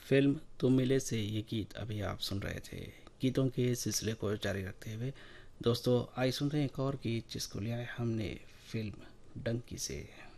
Film तुम मिले से ये गीत अभी आप सुन रहे थे। गीतों के सिलसिले को जारी रखते हुए दोस्तों, आइए सुनते हैं एक और गीत जिसको लिया है हमने फिल्म डंकी से।